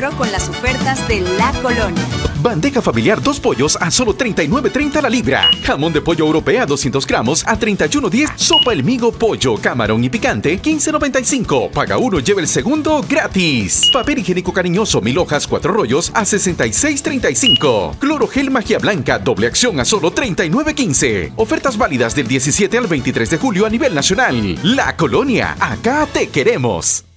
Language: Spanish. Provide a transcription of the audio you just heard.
enero con las ofertas de La Colonia. Bandeja familiar 2 pollos a solo $39.30 la libra. Jamón de pollo europea 200 gramos a $31.10. Sopa El Migo pollo, camarón y picante $15.95. Paga uno, lleva el segundo gratis. Papel higiénico cariñoso 1000 hojas 4 rollos a $66.35. Clorogel Magia Blanca doble acción a solo $39.15. Ofertas válidas del 17 al 23 de julio a nivel nacional. La Colonia, acá te queremos.